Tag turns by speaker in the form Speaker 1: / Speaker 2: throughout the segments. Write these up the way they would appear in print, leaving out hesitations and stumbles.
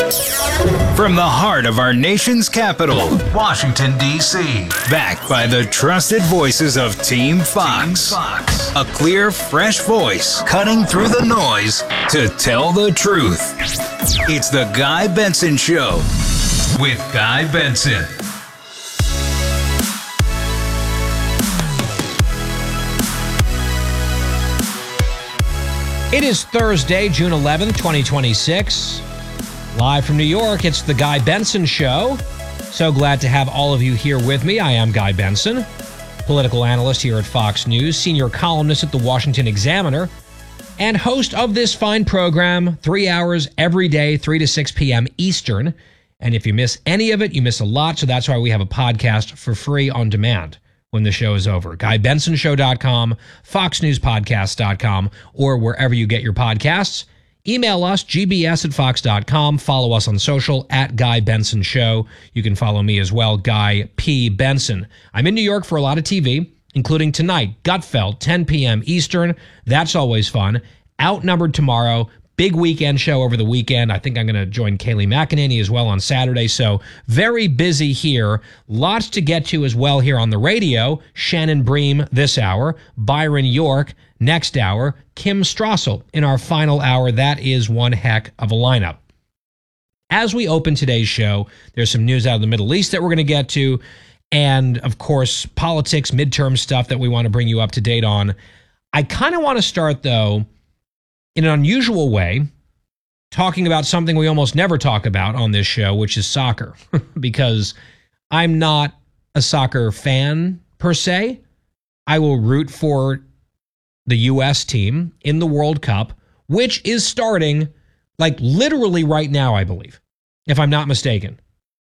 Speaker 1: From the heart of our nation's capital, Washington, D.C., backed by the trusted voices of Team Fox. A clear, fresh voice cutting through the noise to tell the truth. It's the Guy Benson Show with Guy Benson.
Speaker 2: It is Thursday, June 11th, 2026. Live from New York, it's the Guy Benson Show. So glad to have all of you here with me. I am Guy Benson, political analyst here at Fox News, senior columnist at the Washington Examiner, and host of this fine program, 3 hours every day, 3 to 6 p.m. Eastern. And if you miss any of it, you miss a lot. So that's why we have a podcast for free on demand when the show is over. GuyBensonShow.com, FoxNewsPodcast.com, or wherever you get your podcasts. Email us, gbs@fox.com. Follow us on social, @Guy Benson Show. You can follow me as well, Guy P. Benson. I'm in New York for a lot of TV, including tonight, Gutfeld, 10 p.m. Eastern. That's always fun. Outnumbered tomorrow. Big weekend show over the weekend. I think I'm going to join Kayleigh McEnany as well on Saturday. So very busy here. Lots to get to as well here on the radio. Shannon Bream this hour. Byron York next hour. Kim Strassel in our final hour. That is one heck of a lineup. As we open today's show, there's some news out of the Middle East that we're going to get to. And, of course, politics, midterm stuff that we want to bring you up to date on. I kind of want to start, though, in an unusual way, talking about something we almost never talk about on this show, which is soccer, because I'm not a soccer fan per se. I will root for the U.S. team in the World Cup, which is starting like literally right now, I believe, if I'm not mistaken.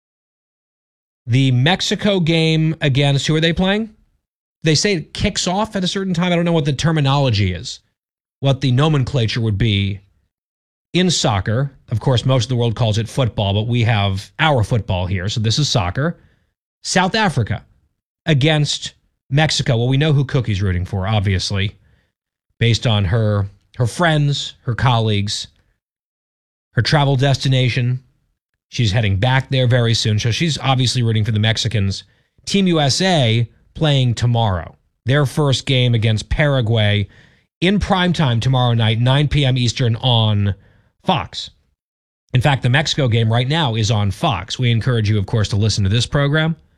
Speaker 2: The Mexico game against, who are they playing? They say it kicks off at a certain time. I don't know what the terminology is, what the nomenclature would be in soccer. Of course, most of the world calls it football, but we have our football here, so this is soccer. South Africa against Mexico. Well, we know who Cookie's rooting for, obviously, based on her friends, her colleagues, her travel destination. She's heading back there very soon, so she's obviously rooting for the Mexicans. Team USA playing tomorrow. Their first game against Paraguay in primetime tomorrow night, 9 p.m. Eastern on Fox. In fact, the Mexico game right now is on Fox. We encourage you, of course, to listen to this program